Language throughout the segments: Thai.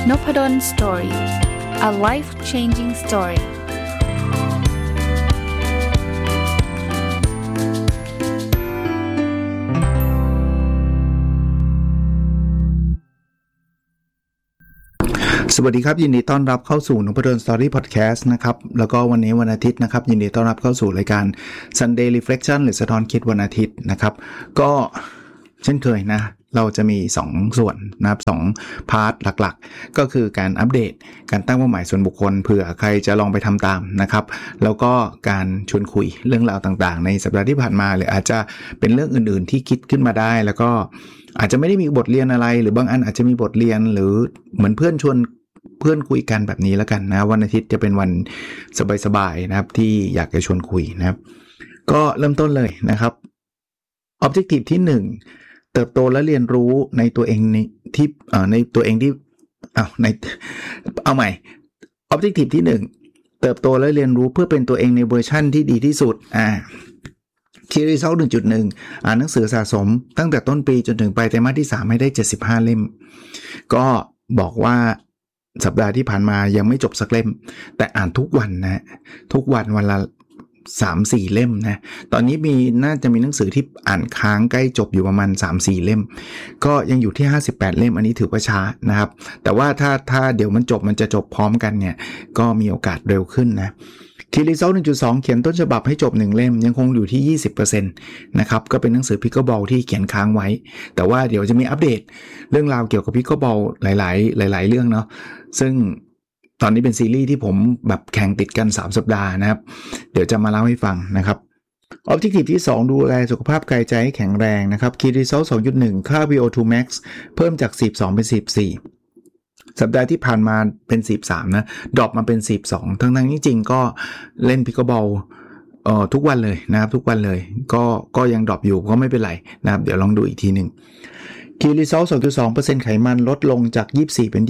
Nopadon Story. A life-changing story. สวัสดีครับยินดีต้อนรับเข้าสู่นพดล Story Podcast นะครับแล้วก็วันนี้วันอาทิตย์นะครับยินดีต้อนรับเข้าสู่รายการ Sunday Reflection หรือสะท้อนคิดวันอาทิตย์นะครับก็เช่นเคยนะเราจะมี2ส่วนนะครับ2พาร์ทหลักๆก็คือการอัปเดตการตั้งเป้าหมายส่วนบุคคลเผื่อใครจะลองไปทำตามนะครับแล้วก็การชวนคุยเรื่องราวต่างๆในสัปดาห์ที่ผ่านมาหรืออาจจะเป็นเรื่องอื่นๆที่คิดขึ้นมาได้แล้วก็อาจจะไม่ได้มีบทเรียนอะไรหรือบางอันอาจจะมีบทเรียนหรือเหมือนเพื่อนชวนเพื่อนคุยกันแบบนี้แล้วกันนะวันอาทิตย์จะเป็นวันสบายๆนะครับที่อยากจะชวนคุยนะครับก็เริ่มต้นเลยนะครับ Objective ที่1เติบโตและเรียนรู้ในตัวเองที่ในตัวเองที่เอาใหม่ Objective ที่1เติบโตและเรียนรู้เพื่อเป็นตัวเองในเวอร์ชั่นที่ดีที่สุดKey Result 1.1 อ่านหนังสือสะสมตั้งแต่ต้นปีจนถึงปลายไตรมาสที่3ให้ได้75เล่มก็บอกว่าสัปดาห์ที่ผ่านมายังไม่จบสักเล่มแต่อ่านทุกวันนะทุกวันวันละ 3-4 เล่มนะตอนนี้น่าจะมีหนังสือที่อ่านค้างใกล้จบอยู่ประมาณ 3-4 เล่มก็ยังอยู่ที่58เล่มอันนี้ถือว่าช้านะครับแต่ว่าถ้าเดี๋ยวมันจะจบพร้อมกันเนี่ยก็มีโอกาสเร็วขึ้นนะKey Result 1.2 เขียนต้นฉบับให้จบ1เล่มยังคงอยู่ที่ 20% นะครับก็เป็นหนังสือ Pickleball ที่เขียนค้างไว้แต่ว่าเดี๋ยวจะมีอัปเดตเรื่องราวเกี่ยวกับ Pickleball หลายเรื่องเนาะซึ่งตอนนี้เป็นซีรีส์ที่ผมแบบแข่งติดกัน3สัปดาห์นะครับเดี๋ยวจะมาเล่าให้ฟังนะครับ Objective ที่2ดูแลสุขภาพกายใจให้แข็งแรงนะครับ Key Result 2.1 ค่า VO2 max เพิ่มจาก42เป็น44สัปดาห์ที่ผ่านมาเป็น43นะดรอปมาเป็น42ทั้งๆจริงๆก็เล่น Pickleball ทุกวันเลยนะครับทุกวันเลยก็ยังดรอปอยู่ก็ไม่เป็นไรนะครับเดี๋ยวลองดูอีกทีนึง Key Result 2.2% ไขมันลดลงจาก24เป็น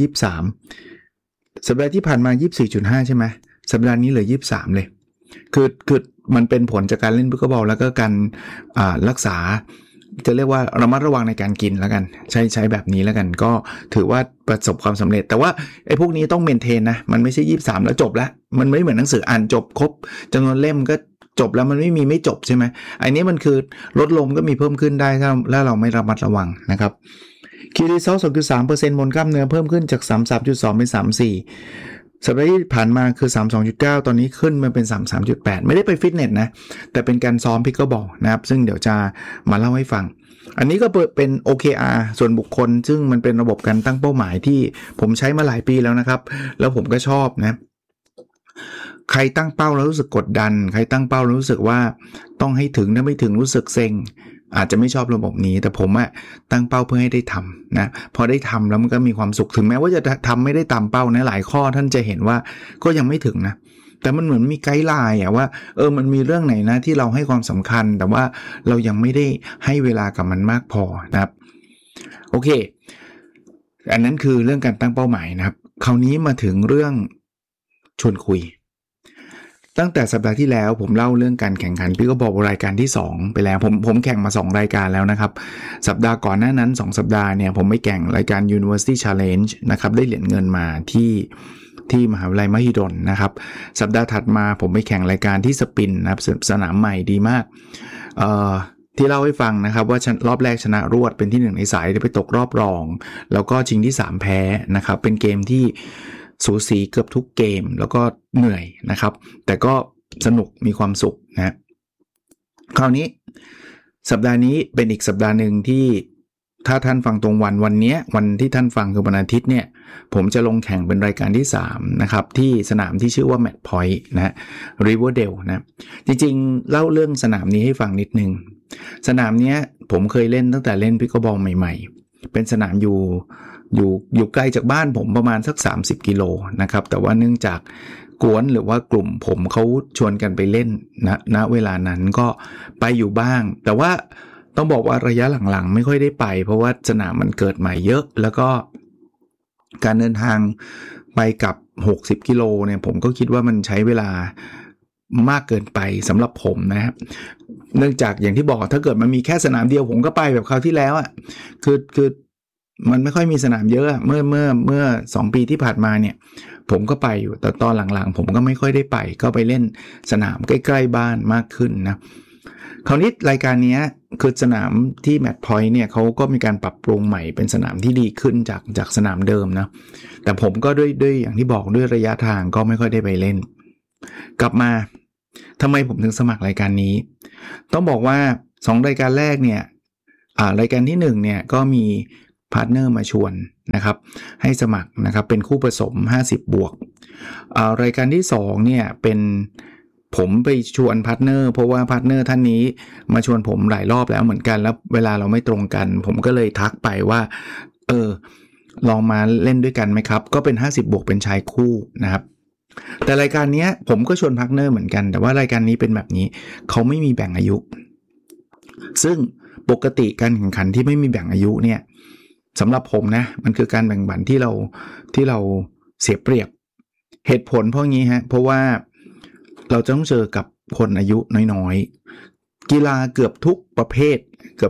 23สัปดาห์ที่ผ่านมา 24.5 ใช่ไหมสัปดาห์นี้เหลือ23เลยคือมันเป็นผลจากการเล่น Pickleball แล้วก็การรักษาจะเรียกว่าระมัดระวังในการกินแล้วกันใช้แบบนี้แล้วกันก็ถือว่าประสบความสำเร็จแต่ว่าไอ้พวกนี้ต้องเมนเทนนะมันไม่ใช่23แล้วจบแล้วมันไม่เหมือนหนังสืออ่านจบครบจำนวนเล่มก็จบแล้วมันไม่จบใช่ไหมอันนี้มันคือลดลงก็มีเพิ่มขึ้นได้ถ้าเราไม่ระมัดระวังนะครับ Key Result 2.3% มวลกล้ามเนื้อเพิ่มขึ้นจาก 33.2 เป็น 34สัปดาห์ที่ผ่านมาคือ 32.9 ตอนนี้ขึ้นมาเป็น 33.8 ไม่ได้ไปฟิตเนสนะแต่เป็นการซ้อม Pickleball นะครับซึ่งเดี๋ยวจะมาเล่าให้ฟังอันนี้ก็เป็น OKR ส่วนบุคคลซึ่งมันเป็นระบบการตั้งเป้าหมายที่ผมใช้มาหลายปีแล้วนะครับแล้วผมก็ชอบนะใครตั้งเป้าแล้วรู้สึกกดดันใครตั้งเป้าแล้วรู้สึกว่าต้องให้ถึงถ้าไม่ถึงรู้สึกเซ็งอาจจะไม่ชอบระบบนี้แต่ผมตั้งเป้าเพื่อให้ได้ทำนะพอได้ทำแล้วมันก็มีความสุขถึงแม้ว่าจะทำไม่ได้ตามเป้านะหลายข้อท่านจะเห็นว่าก็ยังไม่ถึงนะแต่มันเหมือนมีไกด์ไลน์ว่ามันมีเรื่องไหนนะที่เราให้ความสำคัญแต่ว่าเรายังไม่ได้ให้เวลากับมันมากพอนะครับโอเคอันนั้นคือเรื่องการตั้งเป้าหมายนะครับคราวนี้มาถึงเรื่องชวนคุยตั้งแต่สัปดาห์ที่แล้วผมเล่าเรื่องการแข่งขันPickleballรายการที่2ไปแล้วผมแข่งมา2รายการแล้วนะครับสัปดาห์ก่อนหน้านั้น2สัปดาห์เนี่ยผมไปแข่งรายการ University Challenge นะครับได้เหรียญเงินมาที่มหาวิทยาลัยมหิดลนะครับสัปดาห์ถัดมาผมไปแข่งรายการที่สปินนะครับสนามใหม่ดีมากที่เล่าให้ฟังนะครับว่ารอบแรกชนะรวดเป็นที่1ในสายไปตกรอบรองแล้วก็ชิงที่3แพ้นะครับเป็นเกมที่สูสีเกือบทุกเกมแล้วก็เหนื่อยนะครับแต่ก็สนุกมีความสุขนะคราวนี้สัปดาห์นี้เป็นอีกสัปดาห์นึงที่ถ้าท่านฟังตรงวันนี้วันที่ท่านฟังคือวันอาทิตย์เนี่ยผมจะลงแข่งเป็นรายการที่3นะครับที่สนามที่ชื่อว่า Match Point นะ Riverdale นะจริงๆเล่าเรื่องสนามนี้ให้ฟังนิดนึงสนามนี้ผมเคยเล่นตั้งแต่เล่น Pickleball ใหม่ๆเป็นสนามอยู่ไกลจากบ้านผมประมาณสัก30กิโลนะครับแต่ว่าเนื่องจากกวนหรือว่ากลุ่มผมเขาชวนกันไปเล่นณเวลานั้นก็ไปอยู่บ้างแต่ว่าต้องบอกว่าระยะหลังๆไม่ค่อยได้ไปเพราะว่าสนามมันเกิดใหม่เยอะแล้วก็การเดินทางไปกับ60กิโลเนี่ยผมก็คิดว่ามันใช้เวลามากเกินไปสำหรับผมนะครับเนื่องจากอย่างที่บอกถ้าเกิดมันมีแค่สนามเดียวผมก็ไปแบบคราวที่แล้วอ่ะคือมันไม่ค่อยมีสนามเยอะเมื่อ2 ปีที่ผ่านมาเนี่ยผมก็ไปอยู่แต่ตอนหลังๆผมก็ไม่ค่อยได้ไปก็ไปเล่นสนามใกล้ๆบ้านมากขึ้นนะคราวนี้รายการนี้คือสนามที่แมตช์พอยต์เนี่ยเขาก็มีการปรับปรุงใหม่เป็นสนามที่ดีขึ้นจากสนามเดิมนะแต่ผมก็ด้วยอย่างที่บอกด้วยระยะทางก็ไม่ค่อยได้ไปเล่นกลับมาทำไมผมถึงสมัครรายการนี้ต้องบอกว่า2รายการแรกเนี่ยรายการที่1เนี่ยก็มีพาร์ทเนอร์มาชวนนะครับให้สมัครนะครับเป็นคู่ผสม50บวกรายการที่2เนี่ยเป็นผมไปชวนพาร์ทเนอร์เพราะว่าพาร์ทเนอร์ท่านนี้มาชวนผมหลายรอบแล้วเหมือนกันแล้วเวลาเราไม่ตรงกันผมก็เลยทักไปว่าลองมาเล่นด้วยกันไหมครับก็เป็น50บวกเป็นชายคู่นะครับแต่รายการนี้ผมก็ชวนพาร์ทเนอร์เหมือนกันแต่ว่ารายการนี้เป็นแบบนี้เขาไม่มีแบ่งอายุซึ่งปกติการแข่งขันที่ไม่มีแบ่งอายุเนี่ยสำหรับผมนะมันคือการแบ่งบันที่เราเสียเปรียบเหตุผลเพราะงี้ฮะเพราะว่าเราจะต้องเจอกับคนอายุน้อยๆกีฬาเกือบทุกประเภท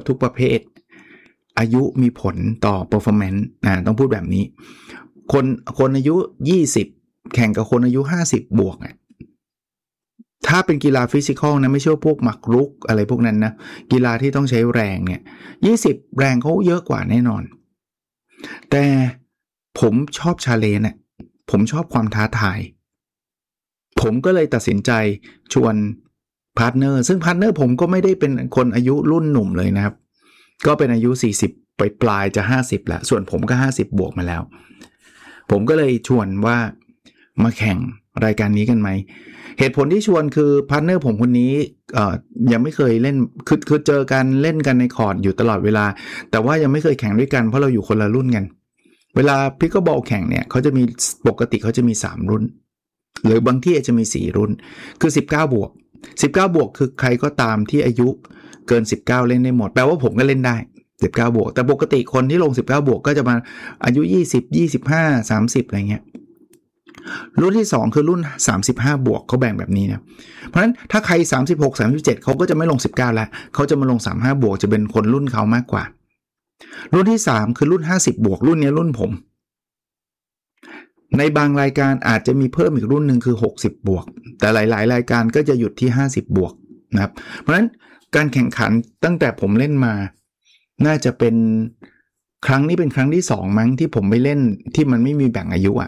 อายุมีผลต่อ performance ต้องพูดแบบนี้คนอายุ20แข่งกับคนอายุ50บวกถ้าเป็นกีฬาฟิสิกอลนะไม่ใช่พวกหมากรุกอะไรพวกนั้นนะกีฬาที่ต้องใช้แรงเนี่ย20แรงเขาเยอะกว่าแน่นอนแต่ผมชอบชาเลนจ์ผมชอบความท้าทายผมก็เลยตัดสินใจชวนพาร์ทเนอร์ซึ่งพาร์ทเนอร์ผมก็ไม่ได้เป็นคนอายุรุ่นหนุ่มเลยนะครับก็เป็นอายุ40ปลายจะ50แล้วส่วนผมก็50บวกมาแล้วผมก็เลยชวนว่ามาแข่งรายการนี้กันไหมเหตุผลที่ชวนคือพาร์ทเนอร์ผมคนนี้ยังไม่เคยเล่นคือเจอกันเล่นกันในคอร์ตอยู่ตลอดเวลาแต่ว่ายังไม่เคยแข่งด้วยกันเพราะเราอยู่คนละรุ่นกันเวลาพิกเกิลบอลแข่งเนี่ยเขาจะมีปกติเขาจะมี3รุ่นหรือบางที่อาจจะมี4รุ่นคือ19บวกคือใครก็ตามที่อายุเกิน19เล่นได้หมดแปลว่าผมก็เล่นได้19บวกแต่ปกติคนที่ลง19บวกก็จะมาอายุ20 25 30อะไรเงี้ยรุ่นที่2คือรุ่น35บวกเขาแบ่งแบบนี้นะเพราะฉะนั้นถ้าใคร36 37เขาก็จะไม่ลง19แล้วเขาจะมาลง35บวกจะเป็นคนรุ่นเขามากกว่ารุ่นที่3คือรุ่น50บวกรุ่นนี้รุ่นผมในบางรายการอาจจะมีเพิ่มอีกรุ่นนึงคือ60บวกแต่หลายๆรายการก็จะหยุดที่50บวกนะครับเพราะฉะนั้นการแข่งขันตั้งแต่ผมเล่นมาน่าจะเป็นครั้งนี้เป็นครั้งที่2มั้งที่ผมไปเล่นที่มันไม่มีแบ่งอายุ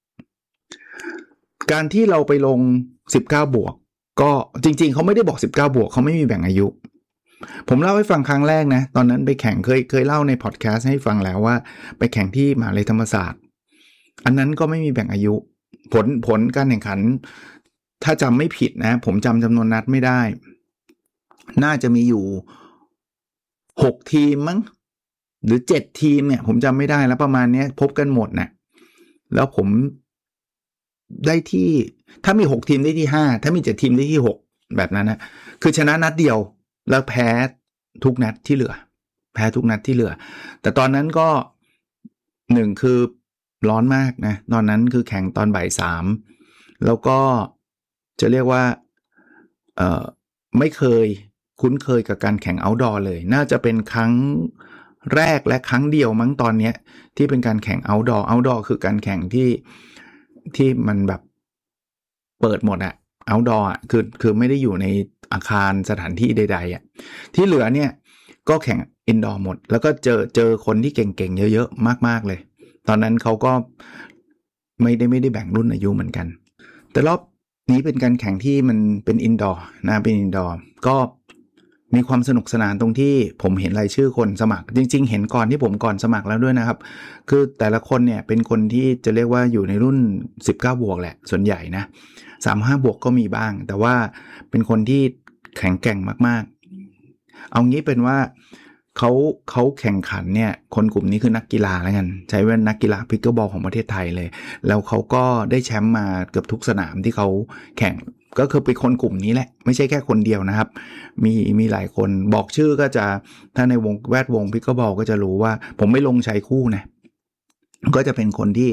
การที่เราไปลง19บวกก็จริงๆเขาไม่ได้บอก19บวกเขาไม่มีแบ่งอายุผมเล่าให้ฟังครั้งแรกนะตอนนั้นไปแข่งเคยเล่าในพอดแคสต์ให้ฟังแล้วว่าไปแข่งที่มหาวิทยาลัยธรรมศาสตร์อันนั้นก็ไม่มีแบ่งอายุผลการแข่งขันถ้าจำไม่ผิดนะผมจำจำนวนนัดไม่ได้น่าจะมีอยู่6ทีมมั้งหรือ7ทีมเนี่ยผมจำไม่ได้แล้วประมาณนี้พบกันหมดนะแล้วผมได้ที่ถ้ามี6ทีมได้ที่5ถ้ามี7ทีมได้ที่6แบบนั้นนะคือชนะนัดเดียวแล้วแพ้ทุกนัดที่เหลือแต่ตอนนั้นก็1คือร้อนมากนะตอนนั้นคือแข่งตอนบ่าย3แล้วก็จะเรียกว่าไม่เคยคุ้นเคยกับการแข่ง outdoor เลยน่าจะเป็นครั้งแรกและครั้งเดียวมั้งตอนนี้ที่เป็นการแข่ง outdoor คือการแข่งที่มันแบบเปิดหมดoutdoor คือไม่ได้อยู่ในอาคารสถานที่ใดๆที่เหลือเนี่ยก็แข่ง indoor หมดแล้วก็เจอคนที่เก่งๆเยอะๆมากๆเลยตอนนั้นเขาก็ไม่ได้แบ่งรุ่นอายุเหมือนกันแต่รอบนี้เป็นการแข่งที่มันเป็น indoor นะเป็น indoor ก็มีความสนุกสนานตรงที่ผมเห็นรายชื่อคนสมัครจริงๆเห็นก่อนที่ผมก่อนสมัครแล้วด้วยนะครับคือแต่ละคนเนี่ยเป็นคนที่จะเรียกว่าอยู่ในรุ่น19บวกแหละส่วนใหญ่นะ35บวกก็มีบ้างแต่ว่าเป็นคนที่แข็งแกร่งมากๆเอางี้เป็นว่าเขาแข่งขันเนี่ยคนกลุ่มนี้คือนักกีฬาแล้วกันใช้เป็นนักกีฬาพิกเกิลบอลของประเทศไทยเลยแล้วเขาก็ได้แชมป์มาเกือบทุกสนามที่เขาแข่งก็คือเป็นคนกลุ่มนี้แหละไม่ใช่แค่คนเดียวนะครับมีหลายคนบอกชื่อก็จะถ้าในแวดวงพิกเกิลบอลก็จะรู้ว่าผมไม่ลงชายคู่นะก็จะเป็นคนที่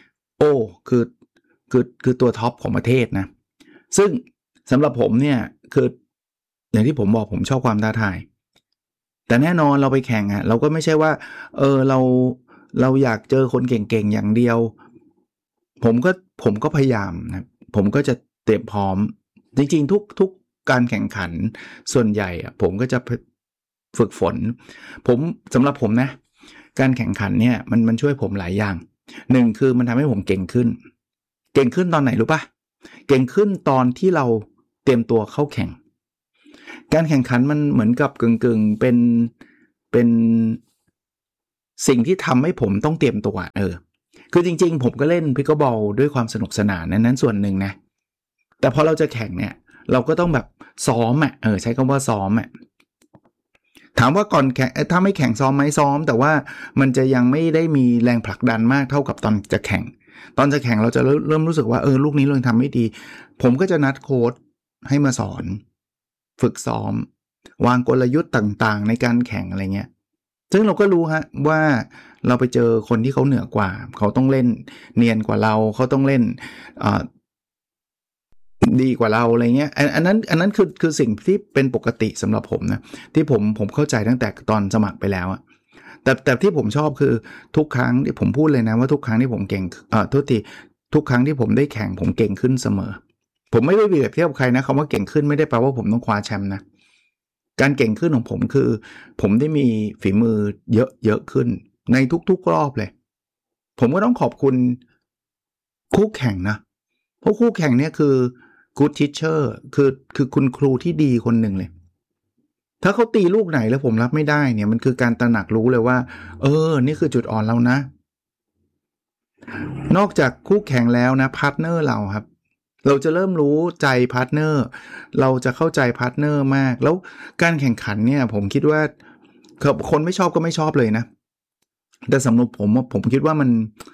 คือตัวท็อปของประเทศนะซึ่งสำหรับผมเนี่ยคืออย่างที่ผมบอกผมชอบความท้าทายแต่แน่นอนเราไปแข่งเราก็ไม่ใช่ว่าเราเราอยากเจอคนเก่งๆอย่างเดียวผมก็พยายามนะผมก็จะเตรียมพร้อมจริงๆทุกการแข่งขันส่วนใหญ่ผมก็จะฝึกฝนสำหรับผมนะการแข่งขันเนี่ยมันช่วยผมหลายอย่างหนึ่งคือมันทำให้ผมเก่งขึ้นตอนไหนรู้ป่ะเก่งขึ้นตอนที่เราเตรียมตัวเข้าแข่งการแข่งขันมันเหมือนกับกึ่งเป็นสิ่งที่ทำให้ผมต้องเตรียมตัวคือจริงๆผมก็เล่นพิกเกิลบอลด้วยความสนุกสนานนั้นส่วนหนึ่งนะแต่พอเราจะแข่งเนี่ยเราก็ต้องแบบซ้อมใช้คำว่าซ้อมถามว่าก่อนแข่งถ้าไม่แข่งซ้อมไหมซ้อมแต่ว่ามันจะยังไม่ได้มีแรงผลักดันมากเท่ากับตอนจะแข่งเราจะเริ่มรู้สึกว่าลูกนี้เราทำไม่ดีผมก็จะนัดโค้ชให้มาสอนฝึกซ้อมวางกลยุทธ์ต่างๆในการแข่งอะไรเงี้ยซึ่งเราก็รู้ฮะว่าเราไปเจอคนที่เขาเหนือกว่าเขาต้องเล่นเนียนกว่าเราเขาต้องเล่นดีกว่าเราอะไรเงี้ยอันนั้นคือสิ่งที่เป็นปกติสำหรับผมนะที่ผมเข้าใจตั้งแต่ตอนสมัครไปแล้วแต่ที่ผมชอบคือทุกครั้งที่ผมพูดเลยนะว่าทุกครั้งที่ผมเก่งทุกครั้งที่ผมได้แข่งผมเก่งขึ้นเสมอผมไม่ได้เปรียบเทียบกับใครนะคำว่าเก่งขึ้นไม่ได้แปลว่าผมต้องคว้าแชมป์นะการเก่งขึ้นของผมคือผมได้มีฝีมือเยอะขึ้นในทุกๆรอบเลยผมก็ต้องขอบคุณคู่แข่งนะเพราะคู่แข่งเนี่ยคือ good teacher คือคุณครูที่ดีคนหนึ่งเลยถ้าเขาตีลูกไหนแล้วผมรับไม่ได้เนี่ยมันคือการตระหนักรู้เลยว่านี่คือจุดอ่อนเรานะนอกจากคู่แข่งแล้วนะพาร์ทเนอร์เราครับเราจะเริ่มรู้ใจพาร์ทเนอร์เราจะเข้าใจพาร์ทเนอร์มากแล้วการแข่งขันเนี่ยผมคิดว่าคนไม่ชอบก็ไม่ชอบเลยนะแต่สำหรับผมคิดว่า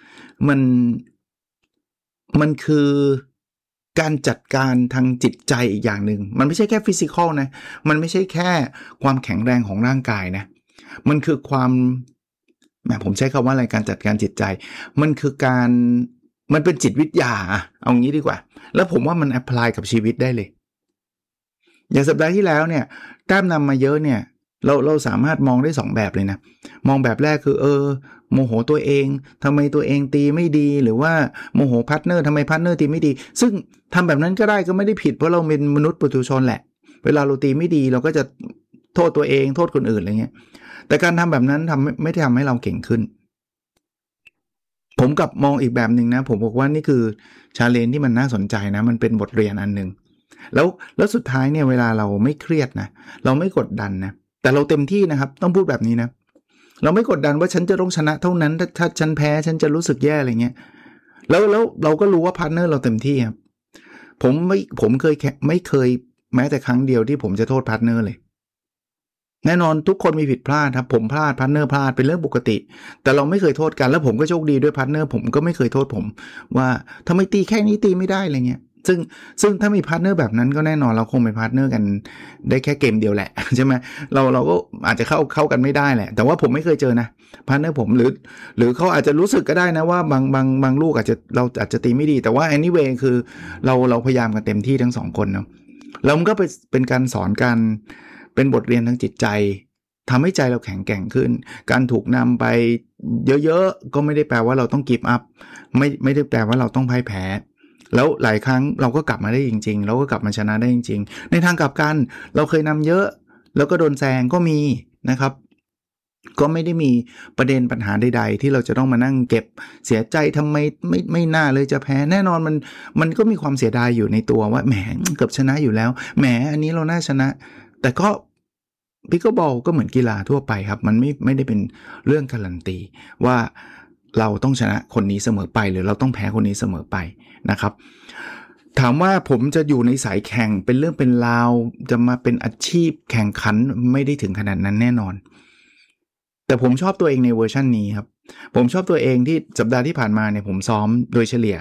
มันคือการจัดการทางจิตใจอีกอย่างหนึ่งมันไม่ใช่แค่ฟิสิกอลนะมันไม่ใช่แค่ความแข็งแรงของร่างกายนะมันคือความผมใช้คำว่าอะไรการจัดการจิตใจมันคือมันเป็นจิตวิทยาเอางี้ดีกว่าแล้วผมว่ามันแอพพลายกับชีวิตได้เลยอย่างสัปดาห์ที่แล้วเนี่ยแต้มนำมาเยอะเนี่ยเราสามารถมองได้2แบบเลยนะมองแบบแรกคือโมโหตัวเองทำไมตัวเองตีไม่ดีหรือว่าโมโหพาร์ทเนอร์ทำไมพาร์ทเนอร์ตีไม่ดีซึ่งทำแบบนั้นก็ได้ก็ไม่ได้ผิดเพราะเราเป็นมนุษย์ปุถุชนแหละเวลาเราตีไม่ดีเราก็จะโทษตัวเองโทษคนอื่นอะไรเงี้ยแต่การทำแบบนั้นไม่ได้ทำให้เราเก่งขึ้นผมกลับมองอีกแบบนึงนะผมบอกว่านี่คือชาเลนจ์ที่มันน่าสนใจนะมันเป็นบทเรียนอันนึงแล้วสุดท้ายเนี่ยเวลาเราไม่เครียดนะเราไม่กดดันนะแต่เราเต็มที่นะครับต้องพูดแบบนี้นะเราไม่กดดันว่าฉันจะต้องชนะเท่านั้นถ้าฉันแพ้ฉันจะรู้สึกแย่อะไรเงี้ยแล้วเราก็รู้ว่าพาร์ทเนอร์เราเต็มที่ครับผมไม่เคยแม้แต่ครั้งเดียวที่ผมจะโทษพาร์ทเนอร์เลยแน่นอนทุกคนมีผิดพลาดครับผมพลาดพาร์ทเนอร์พลาดเป็นเรื่องปกติแต่เราไม่เคยโทษกันแล้วผมก็โชคดีด้วยพาร์ทเนอร์ผมก็ไม่เคยโทษผมว่าทำไมตีแค่นี้ตีไม่ได้อะไรเงี้ยซึ่งถ้ามีพาร์ทเนอร์แบบนั้นก็แน่นอนเราคงเป็นพาร์ทเนอร์กันได้แค่เกมเดียวแหละใช่ไหมเราก็อาจจะเข้ากันไม่ได้แหละแต่ว่าผมไม่เคยเจอนะพาร์ทเนอร์ผมหรือเขาอาจจะรู้สึกก็ได้นะว่าบางลูกเราอาจจะตีไม่ดีแต่ว่า anyway คือเราพยายามกันเต็มที่ทั้ง2คนเนาะแล้วมันก็เป็นการสอนกันเป็นบทเรียนทางจิตใจทำให้ใจเราแข็งแกร่งขึ้นการถูกนำไปเยอะๆก็ไม่ได้แปลว่าเราต้องgive upไม่ได้แปลว่าเราต้องพ่ายแพ้แล้วหลายครั้งเราก็กลับมาได้จริงๆเราก็กลับมาชนะได้จริงๆในทางกลับกันเราเคยนำเยอะแล้วก็โดนแซงก็มีนะครับก็ไม่ได้มีประเด็นปัญหาใดๆที่เราจะต้องมานั่งเก็บเสียใจทำไมไม่น่าเลยจะแพ้แน่นอนมันก็มีความเสียดายอยู่ในตัวว่าแหมเกือบชนะอยู่แล้วแหมอันนี้เราน่าชนะแต่ก็พิกเกิลบอลก็เหมือนกีฬาทั่วไปครับมันไม่ได้เป็นเรื่องการันตีว่าเราต้องชนะคนนี้เสมอไปหรือเราต้องแพ้คนนี้เสมอไปนะครับถามว่าผมจะอยู่ในสายแข่งเป็นเรื่องเป็นราวจะมาเป็นอาชีพแข่งขันไม่ได้ถึงขนาดนั้นแน่นอนแต่ผมชอบตัวเองในเวอร์ชันนี้ครับผมชอบตัวเองที่สัปดาห์ที่ผ่านมาเนี่ยผมซ้อมโดยเฉลี่ย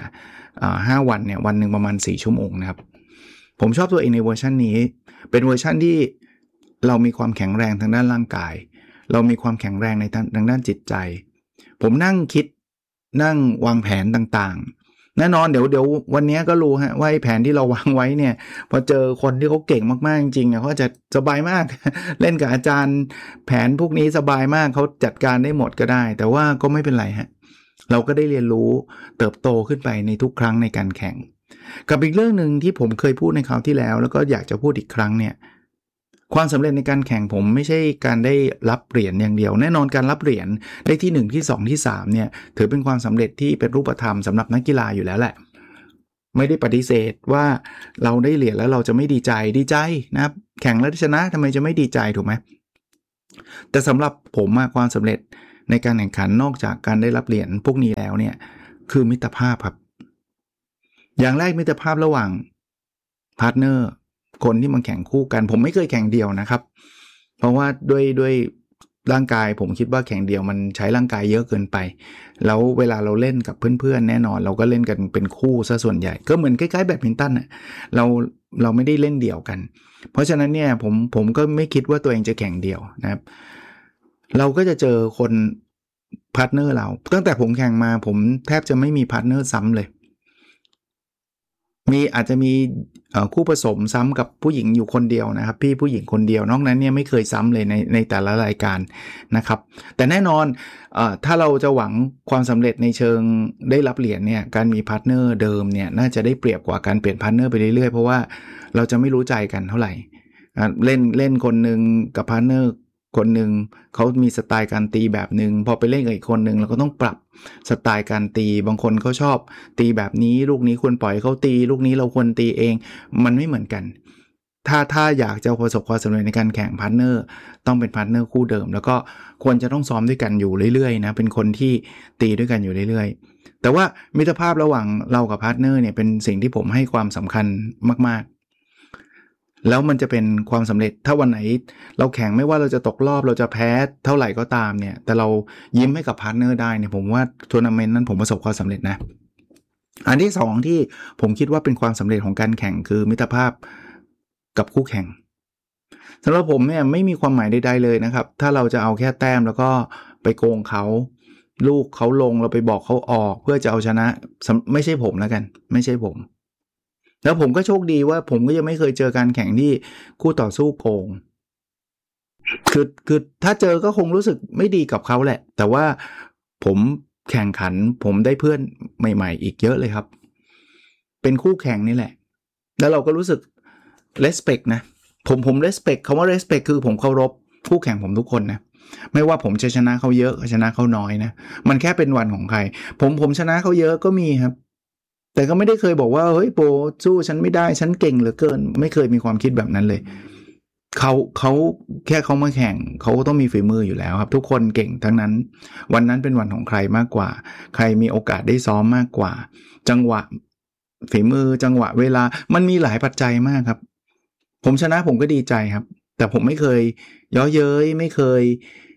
5 วันเนี่ยวันนึงประมาณ4 ชั่วโมงนะครับผมชอบตัวเองในเวอร์ชันนี้เป็นเวอร์ชันที่เรามีความแข็งแรงทางด้านร่างกายเรามีความแข็งแรงในทางด้านจิตใจผมนั่งคิดนั่งวางแผนต่างๆแน่นอนเดี๋ยววันนี้ก็รู้ฮะว่าแผนที่เราวางไว้เนี่ยพอเจอคนที่เขาเก่งมากๆจริงๆเขาจะสบายมาก เล่นกับอาจารย์แผนพวกนี้สบายมากเขาจัดการได้หมดก็ได้แต่ว่าก็ไม่เป็นไรฮะเราก็ได้เรียนรู้เติบโตขึ้นไปในทุกครั้งในการแข่งกับอีกเรื่องนึงที่ผมเคยพูดในคราวที่แล้วแล้วก็อยากจะพูดอีกครั้งเนี่ยความสำเร็จในการแข่งผมไม่ใช่การได้รับเหรียญอย่างเดียวแน่นอนการรับเหรียญได้ที่1ที่2ที่3เนี่ยถือเป็นความสำเร็จที่เป็นรูปธรรมสำหรับนักกีฬาอยู่แล้วแหละไม่ได้ปฏิเสธว่าเราได้เหรียญแล้วเราจะไม่ดีใจนะครับแข่งแล้วชนะทำไมจะไม่ดีใจถูกไหมแต่สำหรับผมความสำเร็จในการแข่งขันนอกจากการได้รับเหรียญพวกนี้แล้วเนี่ยคือมิตรภาพครับอย่างแรกมิตรภาพระหว่างพาร์ทเนอร์คนที่มันแข่งคู่กันผมไม่เคยแข่งเดียวนะครับเพราะว่าด้วยร่างกายผมคิดว่าแข่งเดียวมันใช้ร่างกายเยอะเกินไปแล้วเวลาเราเล่นกับเพื่อนๆแน่นอนเราก็เล่นกันเป็นคู่ซะส่วนใหญ่ก็เหมือนคล้ายๆแบดมินตันน่ะเราไม่ได้เล่นเดี่ยวกันเพราะฉะนั้นเนี่ยผมก็ไม่คิดว่าตัวเองจะแข่งเดี่ยวนะครับเราก็จะเจอคนพาร์ทเนอร์เราตั้งแต่ผมแข่งมาผมแทบจะไม่มีพาร์ทเนอร์ซ้ำเลยอาจจะมีคู่ผสมซ้ำกับผู้หญิงอยู่คนเดียวนะครับพี่ผู้หญิงคนเดียวนอกนั้นเนี่ยไม่เคยซ้ำเลยในแต่ละรายการนะครับแต่แน่นอนถ้าเราจะหวังความสำเร็จในเชิงได้รับเหรียญเนี่ยการมีพาร์ทเนอร์เดิมเนี่ยน่าจะได้เปรียบกว่าการเปลี่ยนพาร์ทเนอร์ไปเรื่อยๆเพราะว่าเราจะไม่รู้ใจกันเท่าไหร่เล่นคนนึงกับพาร์ทเนอร์คนหนึ่งเขามีสไตล์การตีแบบนึงพอไปเล่นกับอีกคนนึงเราก็ต้องปรับสไตล์การตีบางคนเขาชอบตีแบบนี้ลูกนี้ควรปล่อยเขาตีลูกนี้เราควรตีเองมันไม่เหมือนกันถ้าอยากจะประสบความสำเร็จในการแข่งพาร์ทเนอร์ต้องเป็นพาร์ทเนอร์คู่เดิมแล้วก็ควรจะต้องซ้อมด้วยกันอยู่เรื่อยๆนะเป็นคนที่ตีด้วยกันอยู่เรื่อยๆแต่ว่ามิตรภาพระหว่างเรากับพาร์ทเนอร์เนี่ยเป็นสิ่งที่ผมให้ความสำคัญมากๆแล้วมันจะเป็นความสำเร็จถ้าวันไหนเราแข่งไม่ว่าเราจะตกรอบเราจะแพ้เท่าไหร่ก็ตามเนี่ยแต่เรายิ้มให้กับพาร์ทเนอร์ได้เนี่ยผมว่าทัวร์นาเมนต์นั้นผมประสบความสำเร็จนะอันที่สองที่ผมคิดว่าเป็นความสำเร็จของการแข่งคือมิตรภาพกับคู่แข่งสำหรับผมเนี่ยไม่มีความหมายใดๆเลยนะครับถ้าเราจะเอาแค่แต้มแล้วก็ไปโกงเขาลูกเขาลงเราไปบอกเขาออกเพื่อจะเอาชนะไม่ใช่ผมแล้วกันไม่ใช่ผมแล้วผมก็โชคดีว่าผมก็ยังไม่เคยเจอการแข่งที่คู่ต่อสู้โกงคือถ้าเจอก็คงรู้สึกไม่ดีกับเขาแหละแต่ว่าผมแข่งขันผมได้เพื่อนใหม่ๆอีกเยอะเลยครับเป็นคู่แข่งนี่แหละแล้วเราก็รู้สึก respect นะผม respect คำว่า respect คือผมเคารพคู่แข่งผมทุกคนนะไม่ว่าผมจะชนะเขาเยอะชนะเขาน้อยนะมันแค่เป็นวันของใครผมชนะเขาเยอะก็มีครับแต่ก็ไม่ได้เคยบอกว่าเฮ้ยโปสู้ฉันไม่ได้ฉันเก่งเหลือเกินไม่เคยมีความคิดแบบนั้นเลยเขาแค่เขามาแข่งเขาต้องมีฝีมืออยู่แล้วครับทุกคนเก่งทั้งนั้นวันนั้นเป็นวันของใครมากกว่าใครมีโอกาสได้ซ้อมมากกว่าจังหวะฝีมือจังหวะเวลามันมีหลายปัจจัยมากครับผมชนะผมก็ดีใจครับแต่ผมไม่เคยย้อเย้ยไม่เคย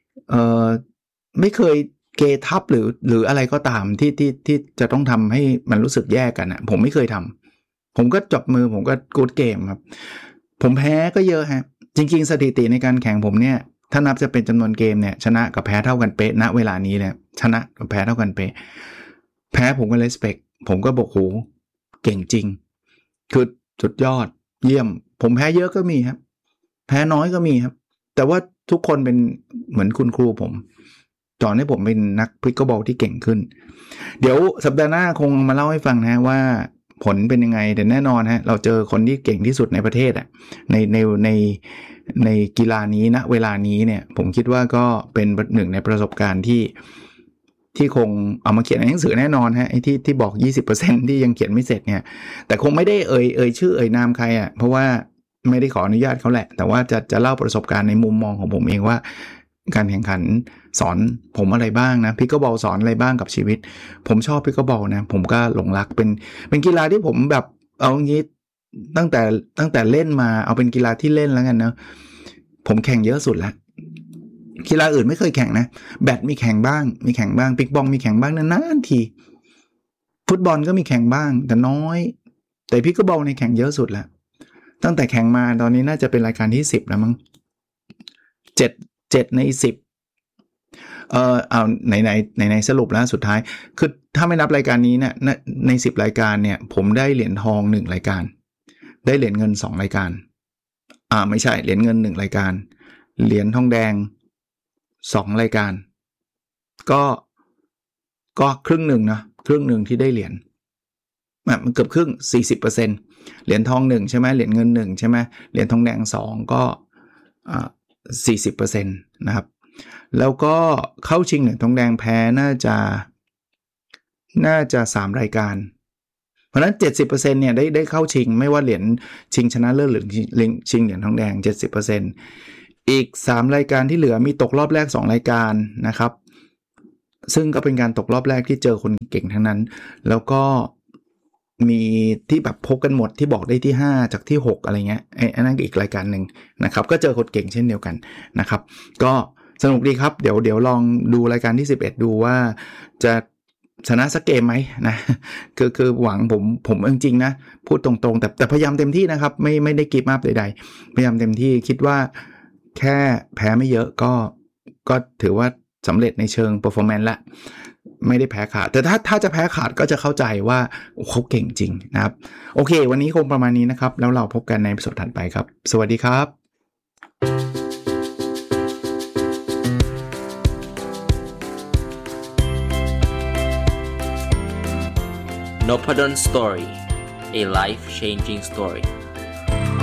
เกทับหรืออะไรก็ตามที่จะต้องทำให้มันรู้สึกแย่กันผมไม่เคยทำผมก็จับมือผมก็กู๊ดเกมครับผมแพ้ก็เยอะฮะจริงๆสถิติในการแข่งผมเนี่ยถ้านับจะเป็นจำนวนเกมเนี่ยชนะกับแพ้เท่ากันเป๊ะณเวลานี้เนี่ยชนะกับแพ้เท่ากันเป๊ะแพ้ผมก็เลสเปคผมก็บอกโหเก่งจริงคือสุดยอดเยี่ยมผมแพ้เยอะก็มีครับแพ้น้อยก็มีครับแต่ว่าทุกคนเป็นเหมือนคุณครูผมสอนให้ผมเป็นนักพิกเกิลบอลที่เก่งขึ้นเดี๋ยวสัปดาห์หน้าคงมาเล่าให้ฟังนะว่าผลเป็นยังไงแต่แน่นอนฮะเราเจอคนที่เก่งที่สุดในประเทศในกีฬานี้นะเวลานี้เนี่ยผมคิดว่าก็เป็นหนึ่งในประสบการณ์ที่คงเอามาเขียนในหนังสือแน่นอนฮะไอ้ที่บอก 20% ที่ยังเขียนไม่เสร็จเนี่ยแต่คงไม่ได้เอ่ยชื่อเอ่ยนามใครเพราะว่าไม่ได้ขออนุญาตเขาแหละแต่ว่าจะเล่าประสบการณ์ในมุมมองของผมเองว่าการแข่งขันสอนผมอะไรบ้างนะพิกเกิลบอลสอนอะไรบ้างกับชีวิตผมชอบพิกเกิลบอลนะผมก็หลงรักเป็นกีฬาที่ผมแบบเอางี้ตั้งแต่เล่นมาเอาเป็นกีฬาที่เล่นแล้วกันนะผมแข่งเยอะสุดแล้วกีฬาอื่นไม่เคยแข่งนะแบดมีแข่งบ้างปิกบอลมีแข่งบ้างนานๆทีฟุตบอลก็มีแข่งบ้างแต่น้อยแต่พิกเกิลบอลในแข่งเยอะสุดแล้วตั้งแต่แข่งมาตอนนี้น่าจะเป็นรายการที่10แล้วมั้ง7ใน10 เอาไหนสรุปแล้วสุดท้ายคือถ้าไม่นับรายการนี้เนี่ยใน10รายการเนี่ยผมได้เหรียญทอง1รายการได้เหรียญเงิน2รายการไม่ใช่เหรียญเงิน1รายการเหรียญทองแดง2รายการก็ครึ่งหนึ่งนะครึ่งหนึ่งที่ได้เหรียญมันเกือบครึ่ง 40% เหรียญทอง1ใช่ไหมเหรียญเงิน1ใช่ไหมเหรียญทองแดง2ก็40% นะครับแล้วก็เข้าชิงเหรียญทองแดงแพ้น่าจะ3รายการเพราะฉะนั้น 70% เนี่ยได้เข้าชิงไม่ว่าเหรียญชิงชนะเลิศหรือชิงเหรียญทองแดง 70% อีก3รายการที่เหลือมีตกรอบแรก2รายการนะครับซึ่งก็เป็นการตกรอบแรกที่เจอคนเก่งทั้งนั้นแล้วก็มีที่แบบพบกันหมดที่บอกได้ที่5จากที่6อะไรเงี้ยอันนั้นอีกรายการนึงนะครับก็เจอคนเก่งเช่นเดียวกันนะครับก็สนุกดีครับเดี๋ยวลองดูรายการที่11ดูว่าจะชนะสักเกมไหมนะคือหวังผมจริงๆนะพูดตรงๆแต่พยายามเต็มที่นะครับไม่ได้กีบอัพใดๆพยายามเต็มที่คิดว่าแค่แพ้ไม่เยอะก็ถือว่าสำเร็จในเชิง performance ละไม่ได้แพ้ขาดแต่ถ้าจะแพ้ขาดก็จะเข้าใจว่าเขาเก่งจริงนะครับโอเควันนี้คงประมาณนี้นะครับแล้วเราพบกันในตอนถัดไปครับสวัสดีครับ Nopadon Story, a life-changing story.